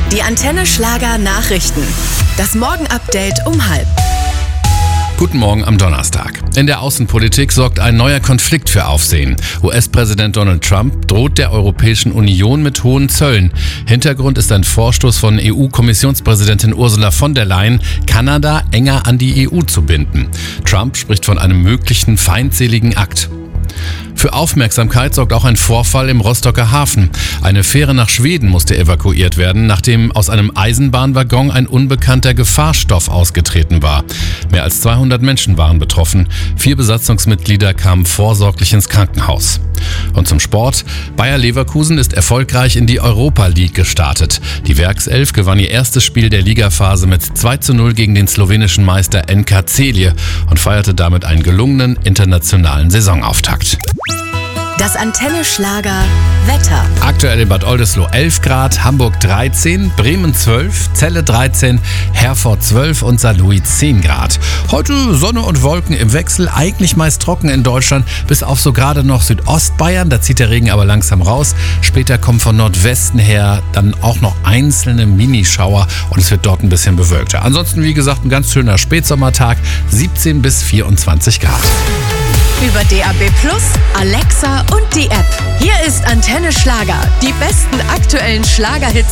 Die Antenne Schlager Nachrichten. Das Morgen-Update um 6:30. Guten Morgen am Donnerstag. In der Außenpolitik sorgt ein neuer Konflikt für Aufsehen. US-Präsident Donald Trump droht der Europäischen Union mit hohen Zöllen. Hintergrund ist ein Vorstoß von EU-Kommissionspräsidentin Ursula von der Leyen, Kanada enger an die EU zu binden. Trump spricht von einem möglichen feindseligen Akt. Für Aufmerksamkeit sorgt auch ein Vorfall im Rostocker Hafen. Eine Fähre nach Schweden musste evakuiert werden, nachdem aus einem Eisenbahnwaggon ein unbekannter Gefahrstoff ausgetreten war. Mehr als 200 Menschen waren betroffen. 4 Besatzungsmitglieder kamen vorsorglich ins Krankenhaus. Und zum Sport. Bayer Leverkusen ist erfolgreich in die Europa League gestartet. Die Werkself gewann ihr erstes Spiel der Ligaphase mit 2:0 gegen den slowenischen Meister NK Celje und feierte damit einen gelungenen internationalen Saisonauftakt. Das Antenne Schlager Wetter. Aktuell in Bad Oldesloe 11 Grad, Hamburg 13, Bremen 12, Celle 13, Herford 12 und Saarlouis 10 Grad. Heute Sonne und Wolken im Wechsel, eigentlich meist trocken in Deutschland, bis auf so gerade noch Südostbayern, da zieht der Regen aber langsam raus. Später kommen von Nordwesten her dann auch noch einzelne Minischauer und es wird dort ein bisschen bewölkter. Ansonsten, wie gesagt, ein ganz schöner Spätsommertag, 17 bis 24 Grad. Über DAB+, Alexa und die App. Hier ist Antenne Schlager. Die besten aktuellen Schlagerhits